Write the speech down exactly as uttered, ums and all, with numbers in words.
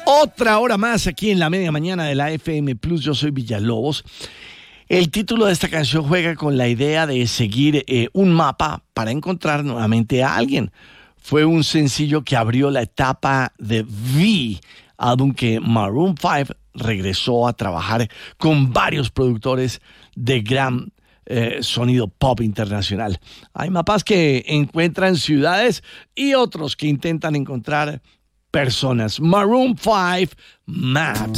Otra hora más aquí en la media mañana de la F M Plus. Yo soy Villalobos. El título de esta canción juega con la idea de seguir eh, un mapa para encontrar nuevamente a alguien. Fue un sencillo que abrió la etapa de V, álbum que Maroon cinco regresó a trabajar con varios productores de gran eh, sonido pop internacional. Hay mapas que encuentran ciudades y otros que intentan encontrar personas. Maroon cinco, Maps.